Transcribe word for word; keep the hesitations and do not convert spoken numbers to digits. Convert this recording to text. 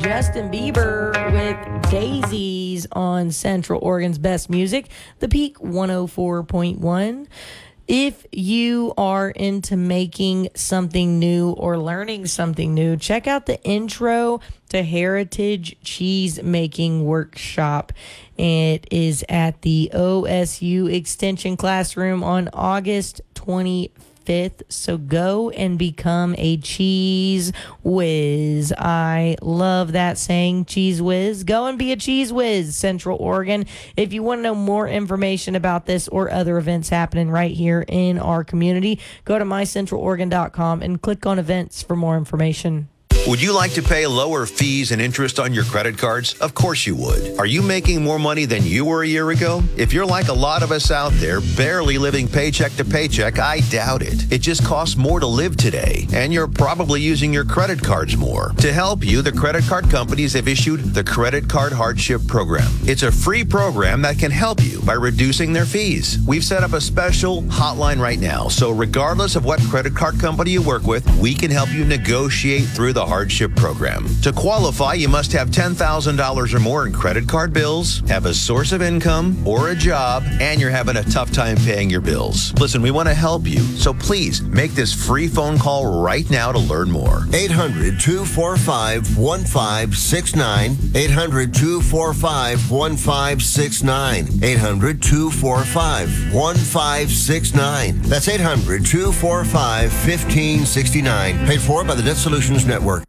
Justin Bieber with Daisies on Central Oregon's Best Music, The Peak one oh four point one. If you are into making something new or learning something new, check out the Intro to Heritage Cheese Making Workshop. It is at the O S U Extension Classroom on August twenty-fifth. So go and become a cheese whiz. I love that saying, cheese whiz. Go and be a cheese whiz, Central Oregon. If you want to know more information about this or other events happening right here in our community, go to my central oregon dot com and click on events for more information. Would you like to pay lower fees and interest on your credit cards? Of course you would. Are you making more money than you were a year ago? If you're like a lot of us out there, barely living paycheck to paycheck, I doubt it. It just costs more to live today, and you're probably using your credit cards more. To help you, the credit card companies have issued the Credit Card Hardship Program. It's a free program that can help you by reducing their fees. We've set up a special hotline right now, so regardless of what credit card company you work with, we can help you negotiate through the hardship program. To qualify, you must have ten thousand dollars or more in credit card bills, have a source of income or a job, and you're having a tough time paying your bills. Listen, we want to help you, so please make this free phone call right now to learn more. eight hundred, two four five, one five six nine. eight hundred, two four five, one five six nine. eight hundred, two four five, one five six nine. That's eight hundred, two four five, one five six nine. Paid for by the Debt Solutions Network.